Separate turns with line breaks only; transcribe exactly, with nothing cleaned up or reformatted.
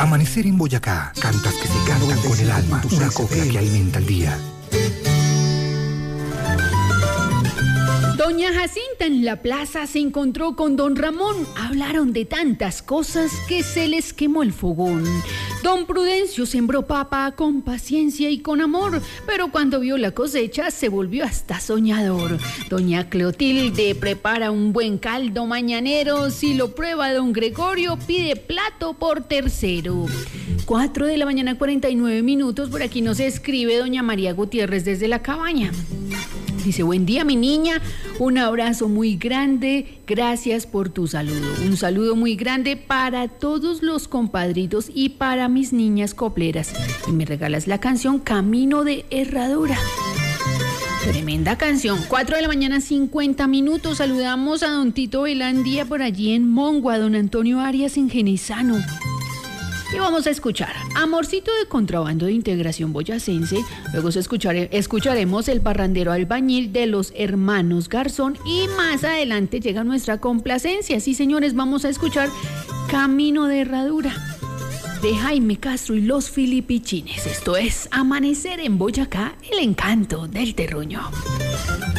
Amanecer en Boyacá. Cantas que se cantan con el alma. Una copla que alimenta el día.
Doña Jacinta en la plaza se encontró con don Ramón. Hablaron de tantas cosas que se les quemó el fogón. Don Prudencio sembró papa con paciencia y con amor, pero cuando vio la cosecha se volvió hasta soñador. Doña Clotilde prepara un buen caldo mañanero. Si lo prueba don Gregorio, pide plato por tercero. Cuatro de la mañana, cuarenta y nueve minutos. Por aquí nos escribe doña María Gutiérrez desde la cabaña. Dice, buen día mi niña, un abrazo muy grande, gracias por tu saludo. Un saludo muy grande para todos los compadritos y para mis niñas copleras. Y me regalas la canción Camino de Herradura. Tremenda canción. Cuatro de la mañana, cincuenta minutos. Saludamos a don Tito Velandía por allí en Mongo, a don Antonio Arias en Genesano. Y vamos a escuchar Amorcito de Contrabando de Integración Boyacense. Luego escuchare, escucharemos El Parrandero Albañil de los Hermanos Garzón. Y más adelante llega nuestra complacencia. Sí, señores, vamos a escuchar Camino de Herradura de Jaime Castro y los Filipichines. Esto es Amanecer en Boyacá, el encanto del terruño.